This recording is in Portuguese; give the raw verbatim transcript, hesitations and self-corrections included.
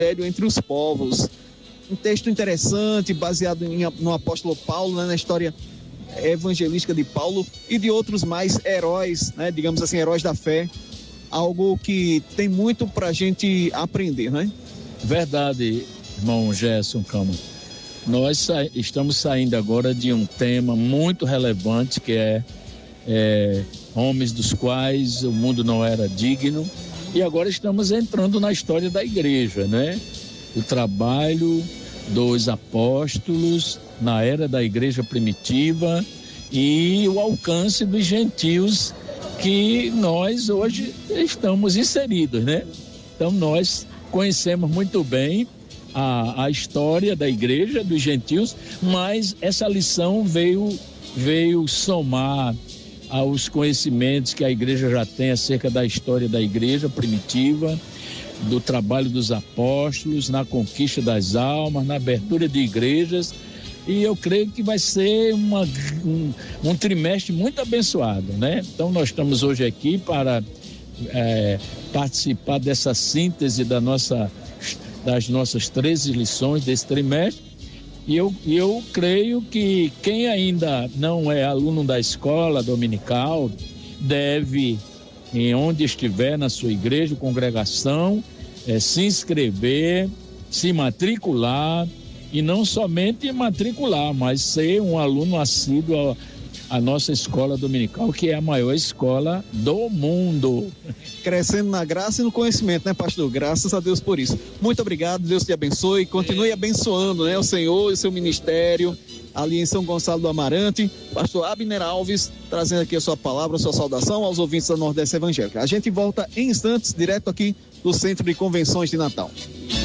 entre os povos. Um texto interessante, baseado em, no apóstolo Paulo, né, na história evangelística de Paulo e de outros mais heróis, né, digamos assim, heróis da fé. Algo que tem muito para a gente aprender, né? Verdade, irmão Gerson Cama. Nós sa- estamos saindo agora de um tema muito relevante, que é, é homens dos quais o mundo não era digno, e agora estamos entrando na história da igreja, né? O trabalho dos apóstolos na era da igreja primitiva e o alcance dos gentios que nós hoje estamos inseridos, né? Então nós conhecemos muito bem a, a história da igreja, dos gentios, mas essa lição veio, veio somar aos conhecimentos que a igreja já tem acerca da história da igreja primitiva, do trabalho dos apóstolos, na conquista das almas, na abertura de igrejas. E eu creio que vai ser uma, um, um trimestre muito abençoado, né? Então nós estamos hoje aqui para é, participar dessa síntese da nossa, das nossas treze lições desse trimestre. E eu, eu creio que quem ainda não é aluno da escola dominical deve, em onde estiver na sua igreja, congregação, é, se inscrever, se matricular. E não somente matricular, mas ser um aluno assíduo à nossa escola dominical, que é a maior escola do mundo. Crescendo na graça e no conhecimento, né, pastor? Graças a Deus por isso. Muito obrigado, Deus te abençoe, continue abençoando, né, o Senhor e o seu ministério ali em São Gonçalo do Amarante. Pastor Abner Alves, trazendo aqui a sua palavra, a sua saudação aos ouvintes da Nordeste Evangélica. A gente volta em instantes, direto aqui do Centro de Convenções de Natal.